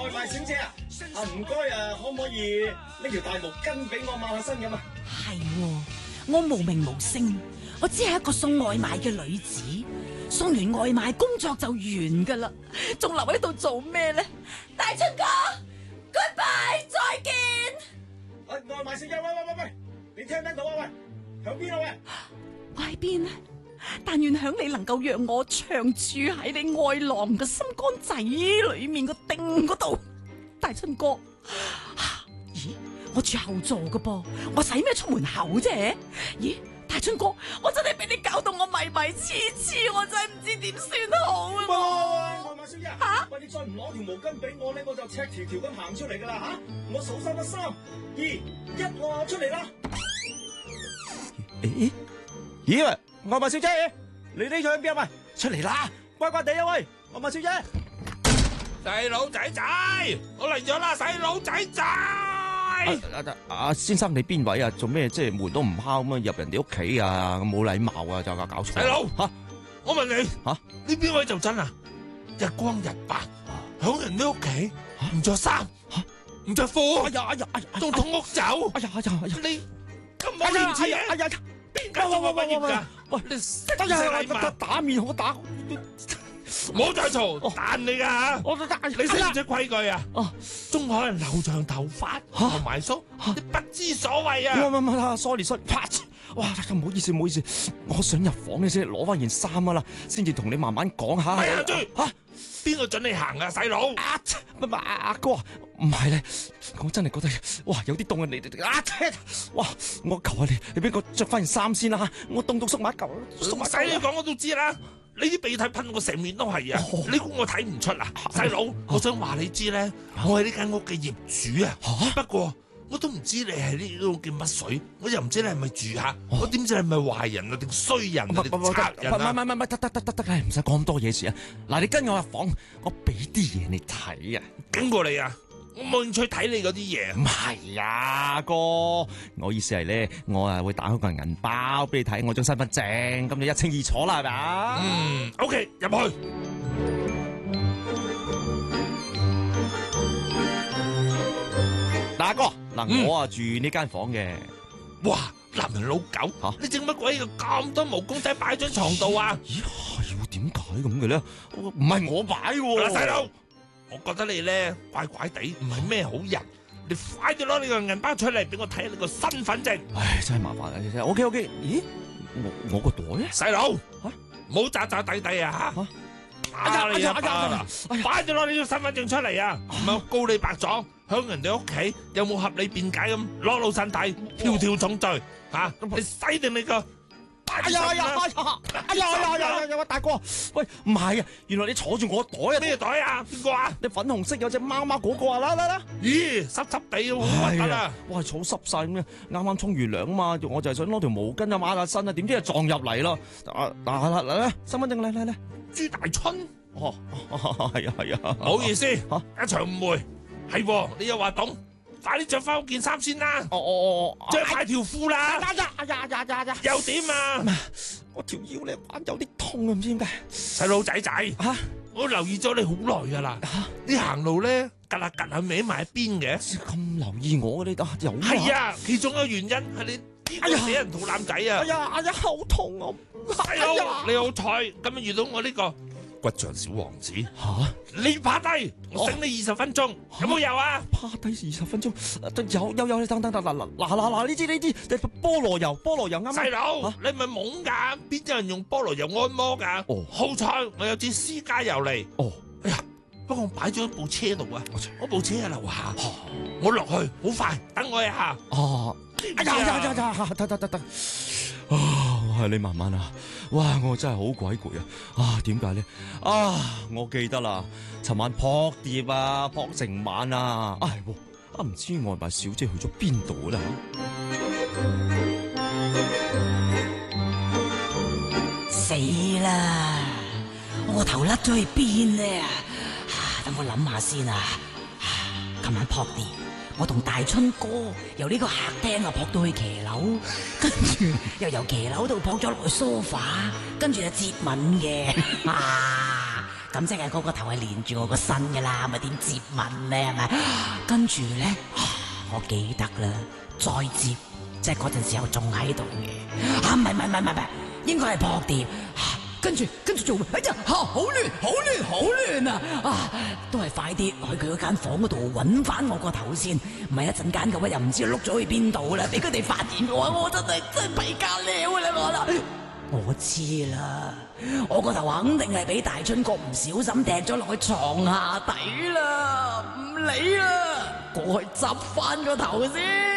外賣小姐啊，唔該啊，可唔可以拎條大毛巾俾我抹下身咁啊？ 係喎，我無名無姓，我只係一個送外賣嘅女子，送完外賣工作就完噶啦，仲留喺度做咩咧？大春哥 ，goodbye， 再見。 外賣小姐，喂，你聽唔聽到啊？喂，響邊啊？喂， 我喺邊啊？但願響你能夠讓我長住喺你愛郎嘅心肝仔裏面個丁嗰度，大春哥。咦，我住後座㗎噃，我使咩出門口啫？咦，大春哥，我真係俾你搞到我迷迷痴痴，我真係唔知點算好啊！ 喂，外賣小姐吓， 喂，你再唔攞條毛巾俾我咧，我就赤條條咁行出嚟噶啦吓！我數3，1，3、2、1，我出嚟啦！咦，外賣小姐，你呢咗喺邊啊？喂，出嚟啦，乖乖地啊喂，外賣小姐。 細佬仔仔，我嚟咗啦，細佬仔仔。 先生你邊位啊？做咩即係門都唔敲咁啊？入人哋屋企啊？冇禮貌啊！就搞錯。 細佬吓， 我問你吓， 呢邊位就真啊？日光日白，響人哋屋企唔着衫，唔着褲，仲同屋走。你咁冇廉恥啊！邊間做乜嘢噶？喂，你識唔識禮貌？ 打面好打。 唔好再嘈，彈你噶吓！你識唔識規矩啊？中海人留長頭髮同埋鬚，你不知所謂啊！ 唔，sorry，哇，唔好意思，我想入房嘅先，攞翻件衫啊啦，先至同你慢慢講下。 咪住吓，邊個准你行啊，細佬？ 阿哥，唔係咧，我真係覺得哇有啲凍啊！你哇，我求下你俾我着翻件衫先啦吓，我凍到縮埋一嚿， 唔使你講我都知啦。你啲鼻涕噴我成面都係啊！你估我睇唔出啊？細佬，我想話你知咧，我係呢間屋嘅業主啊。不過我都唔知你係呢度叫乜水，我又唔知你係咪住客，我點知你係咪壞人啊？定衰人啊？定賊人啊？ 得，唔使講咁多嘢事啊！嗱，你跟我入房，我俾啲嘢你睇啊！ 經過你啊！我冇興趣睇你嗰啲嘢。 唔係啊，哥，我意思係咧，我會打開個銀包俾你睇，我張身份證，咁你一清二楚啦，係咪啊 ？OK，入去。 大哥，嗱，我啊住呢間房嘅。 哇，男人老狗，你整乜鬼嘅咁多毛公仔擺張床度啊？ 咦，係喎，點解咁嘅咧？唔係我擺喎。 細佬。我覺得你咧怪怪地，唔係咩好人。你快啲攞你個銀包出嚟俾我睇下你個身份證。 唉，真係麻煩啊！OK，咦？我個袋啊？ 細佬，唔好詐詐底底啊吓！打你一巴啦！快啲攞你個身份證出嚟啊！唔係我告你白撞，響人哋屋企有冇合理辯解咁裸露身體，條條重罪吓！你洗定你個。 哎呀，大哥，喂，唔係啊，原來你坐住我袋啊！ 咩袋啊？邊個啊？ 你粉紅色有隻貓貓嗰個啊！啦！ 咦，濕濕地好核突啊！ 哇，草濕晒咁樣，啱啱沖完涼啊嘛，我就係想攞條毛巾啊抹下身啊，點知就撞入嚟咯！嚟，身份證嚟！ 朱大春， 係啊， 唔好意思，一場誤會，係你又話懂。快啲着翻嗰件衫先啦！着埋條褲啦！又點啊？ 我條腰咧有啲痛啊，唔知點解。 細路仔我留意咗你好耐噶啦。你行路咧，趌下歪埋一邊嘅。 咁留意我嘅你有？ 係啊，其中一個原因係你呢個死人肚腩仔啊！ 哎呀，好痛啊！ 細佬，你好彩，今日遇到我呢個骨像小王子。你趴低，我醒你20分鐘，有冇有啊？ 趴低20分鐘，有，等，嗱，呢支菠蘿油啱。 細佬，你咪懵噶？邊有人用菠蘿油按摩噶？好彩我有支私家油嚟。哎呀，不過我擺咗喺部車度啊，我部車喺樓下，我落去好快，等我一下。 哎呀，得。係你慢慢啊！哇，我真係好鬼攰啊！點解咧？我記得啦，尋晚撲碟啊，撲成晚啊！唔知外賣小姐去咗邊度啦？ 死啦！我個頭甩咗去邊咧？等我諗下先啊！琴晚撲碟。我同大春哥由呢個客廳啊撲到去騎樓，跟住又由騎樓度撲咗落去梳化，跟住就接吻嘅。 咁即係嗰個頭係連住我個身噶啦，咪點接吻咧係咪？跟住咧，我記得啦，再接，即係嗰陣時候仲喺度嘅。唔係，應該係撲碟。跟住做咩？哎呀，好亂啊！都係快啲去佢嗰間房嗰度揾翻我個頭先，唔係一陣間嘅話又唔知碌咗去邊度啦，俾佢哋發現嘅話，我真係弊家料啦我知啦，我個頭肯定係俾大春哥唔小心掟咗落去床下底啦，唔理啦，過去執翻個頭先。